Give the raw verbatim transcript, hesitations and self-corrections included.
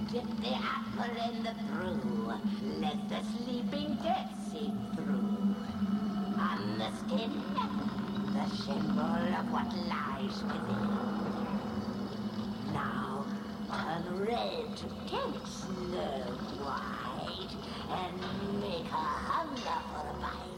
Dip the apple in the brew. Let the sleeping dead seep through. On the skin, the symbol of what lies within. Now, turn red to get Snow White and make her hunger for a bite.